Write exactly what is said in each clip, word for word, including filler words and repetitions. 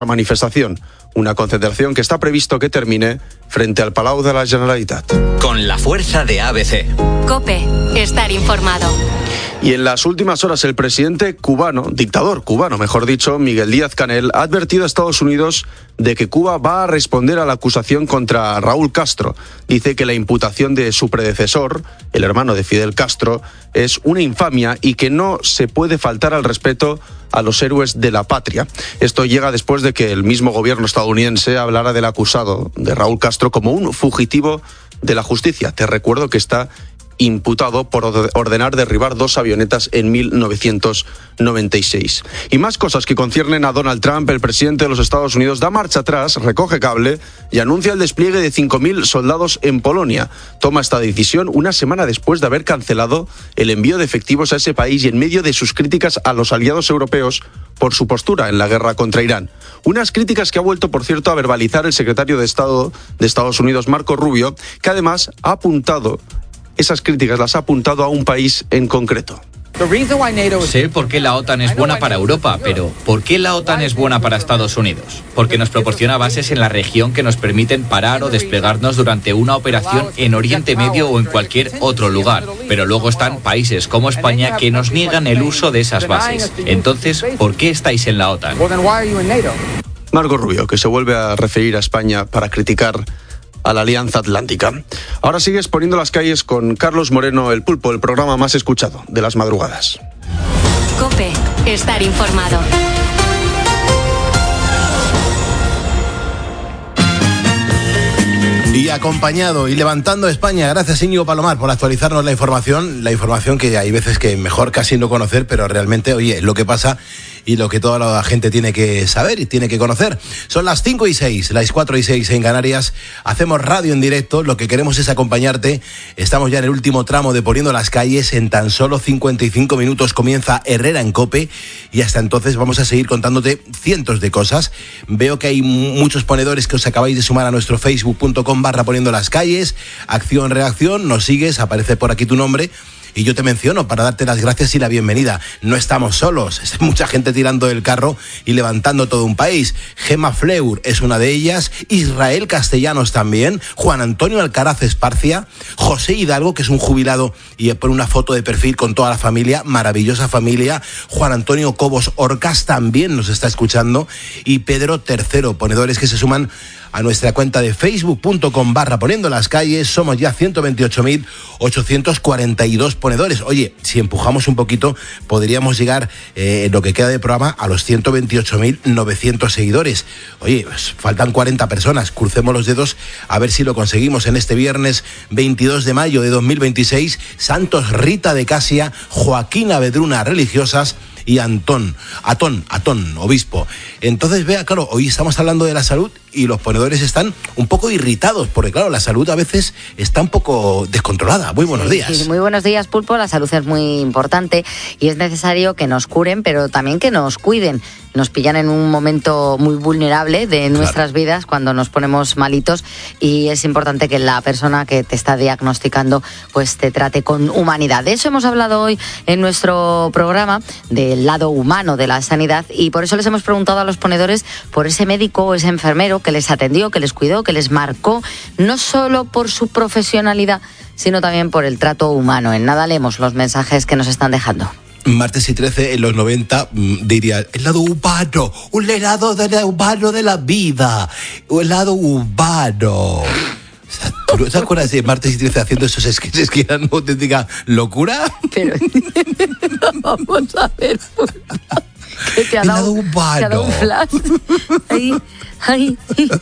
manifestación, una concentración que está previsto que termine frente al Palau de la Generalitat. Con la fuerza de A B C. COPE, estar informado. Y en las últimas horas el presidente cubano, dictador cubano, mejor dicho, Miguel Díaz-Canel, ha advertido a Estados Unidos de que Cuba va a responder a la acusación contra Raúl Castro. Dice que la imputación de su predecesor, el hermano de Fidel Castro, es una infamia y que no se puede faltar al respeto a los héroes de la patria. Esto llega después de que el mismo gobierno estadounidense hablara del acusado de Raúl Castro como un fugitivo de la justicia. Te recuerdo que está imputado por ordenar derribar dos avionetas en mil novecientos noventa y seis. Y más cosas que conciernen a Donald Trump. El presidente de los Estados Unidos da marcha atrás, recoge cable y anuncia el despliegue de cinco mil soldados en Polonia. Toma esta decisión una semana después de haber cancelado el envío de efectivos a ese país y en medio de sus críticas a los aliados europeos por su postura en la guerra contra Irán. Unas críticas que ha vuelto, por cierto, a verbalizar el secretario de Estado de Estados Unidos, Marco Rubio, que además ha apuntado esas críticas las ha apuntado a un país en concreto. Sé por qué la OTAN es buena para Europa, pero ¿por qué la OTAN es buena para Estados Unidos? Porque nos proporciona bases en la región que nos permiten parar o desplegarnos durante una operación en Oriente Medio o en cualquier otro lugar. Pero luego están países como España que nos niegan el uso de esas bases. Entonces, ¿por qué estáis en la OTAN? Marco Rubio, que se vuelve a referir a España para criticar a la Alianza Atlántica. Ahora sigues poniendo las calles con Carlos Moreno, El Pulpo, el programa más escuchado de las madrugadas. COPE, estar informado. Y acompañado y levantando España, gracias Íñigo Palomar por actualizarnos la información, la información que hay veces que mejor casi no conocer, pero realmente, oye, lo que pasa y lo que toda la gente tiene que saber y tiene que conocer. Son las cinco y seis, las cuatro y seis en Canarias, hacemos radio en directo, lo que queremos es acompañarte, estamos ya en el último tramo de Poniendo las Calles, en tan solo cincuenta y cinco minutos comienza Herrera en COPE y hasta entonces vamos a seguir contándote cientos de cosas. Veo que hay muchos ponedores que os acabáis de sumar a nuestro facebook punto com barra Poniendo las Calles, acción, reacción, nos sigues, aparece por aquí tu nombre y yo te menciono para darte las gracias y la bienvenida. No estamos solos, hay mucha gente tirando del carro y levantando todo un país. Gema Fleur es una de ellas, Israel Castellanos también, Juan Antonio Alcaraz Esparcia, José Hidalgo, que es un jubilado y pone una foto de perfil con toda la familia, maravillosa familia, Juan Antonio Cobos Orcas también nos está escuchando y Pedro Tercero, ponedores que se suman a nuestra cuenta de facebook punto com barra Poniendo las Calles. Somos ya ciento veintiocho mil ochocientos cuarenta y dos ponedores. Oye, si empujamos un poquito, podríamos llegar eh, en lo que queda de programa a los ciento veintiocho mil novecientos seguidores. Oye, pues, faltan cuarenta personas. Crucemos los dedos a ver si lo conseguimos en este viernes veintidós de mayo de dos mil veintiséis. Santos Rita de Casia, Joaquín Avedruna, religiosas, y Antón, Atón, Atón, obispo. Entonces, vea, claro, hoy estamos hablando de la salud y los ponedores están un poco irritados, porque claro, la salud a veces está un poco descontrolada. Muy buenos días. Sí, muy buenos días, Pulpo. La salud es muy importante y es necesario que nos curen, pero también que nos cuiden. Nos pillan en un momento muy vulnerable de nuestras claro. vidas cuando nos ponemos malitos y es importante que la persona que te está diagnosticando pues te trate con humanidad. De eso hemos hablado hoy en nuestro programa, del lado humano de la sanidad, y por eso les hemos preguntado a los ponedores por ese médico o ese enfermero que les atendió, que les cuidó, que les marcó, no solo por su profesionalidad, sino también por el trato humano. En nada leemos los mensajes que nos están dejando. Martes y trece, en los noventa, diría, el lado humano, un lado del humano de la vida, el lado humano. ¿Tú te acuerdas de Martes y trece haciendo esos sketches que eran una auténtica locura? Pero vamos a ver, que te ha dado, te ha dado un flash. Ahí, ahí.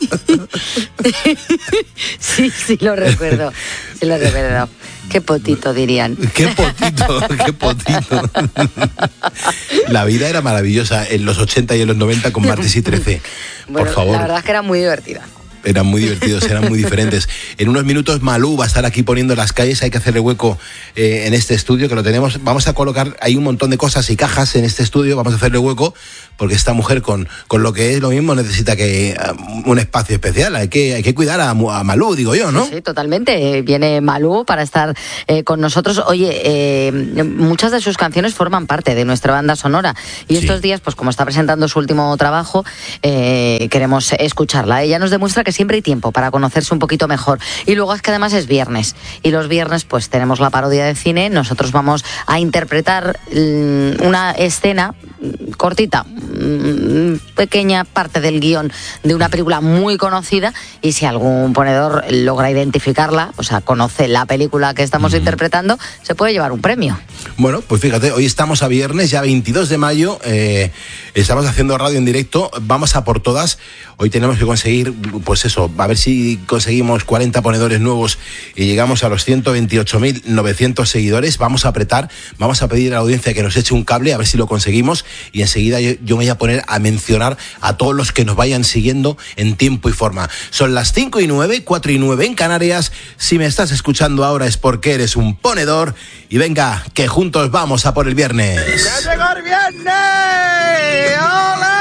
Sí, sí lo recuerdo, sí lo recuerdo. Qué potito, dirían. Qué potito, qué potito. La vida era maravillosa en los ochenta y en los noventa con Martes y trece. Bueno, por favor. La verdad es que era muy divertida. eran muy divertidos, eran muy diferentes. En unos minutos Malú va a estar aquí poniendo las calles, hay que hacerle hueco eh, en este estudio, que lo tenemos, vamos a colocar, hay un montón de cosas y cajas en este estudio, vamos a hacerle hueco, porque esta mujer con, con lo que es lo mismo necesita que uh, un espacio especial, hay que, hay que cuidar a, a Malú, digo yo, ¿no? Sí, sí, totalmente, viene Malú para estar eh, con nosotros. Oye, eh, muchas de sus canciones forman parte de nuestra banda sonora, y sí. Estos días, pues como está presentando su último trabajo, eh, queremos escucharla. Ella nos demuestra que siempre hay tiempo para conocerse un poquito mejor, y luego es que además es viernes, y los viernes pues tenemos la parodia de cine. Nosotros vamos a interpretar mm, una escena cortita, pequeña parte del guión de una película muy conocida, y si algún ponedor logra identificarla, o sea, conoce la película que estamos mm. interpretando, se puede llevar un premio. Bueno, pues fíjate, hoy estamos a viernes, ya veintidós de mayo, eh, estamos haciendo radio en directo, vamos a por todas. Hoy tenemos que conseguir, pues eso, a ver si conseguimos cuarenta ponedores nuevos y llegamos a los ciento veintiocho mil novecientos seguidores. Vamos a apretar, vamos a pedir a la audiencia que nos eche un cable, a ver si lo conseguimos, y enseguida yo, yo me voy a poner a mencionar a todos los que nos vayan siguiendo en tiempo y forma. Son las cinco y nueve, cuatro y nueve en Canarias. Si me estás escuchando ahora es porque eres un ponedor, y venga, que juntos vamos a por el viernes. ¡Ya llegó el viernes! ¡Ole!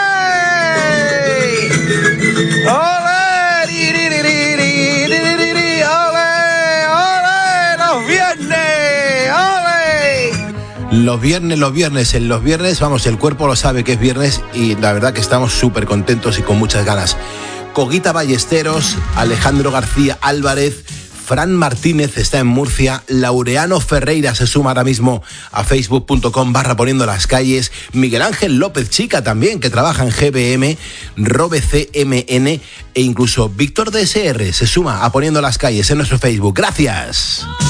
¡Ole! ¡Ri, ri, ri, ri, ri, ri, ri, ri! ¡Ole! ¡Ole! ¡Los viernes! ¡Ole! Los viernes, los viernes, en los viernes, vamos, el cuerpo lo sabe que es viernes, y la verdad que estamos súper contentos y con muchas ganas. Coguita Ballesteros, Alejandro García Álvarez, Fran Martínez está en Murcia, Laureano Ferreira se suma ahora mismo a facebook punto com barra poniendo las calles, Miguel Ángel López Chica también, que trabaja en G B M, Robe C M N, e incluso Víctor D S R se suma a poniendo las calles en nuestro Facebook. Gracias.